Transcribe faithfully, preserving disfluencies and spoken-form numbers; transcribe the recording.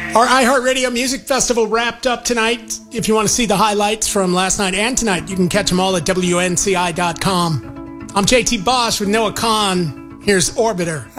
Our iHeartRadio Music Festival wrapped up tonight. If you want to see the highlights from last night and tonight, you can catch them all at W N C I dot com. I'm J T Bosch with Noah Kahn. Here's Orbiter.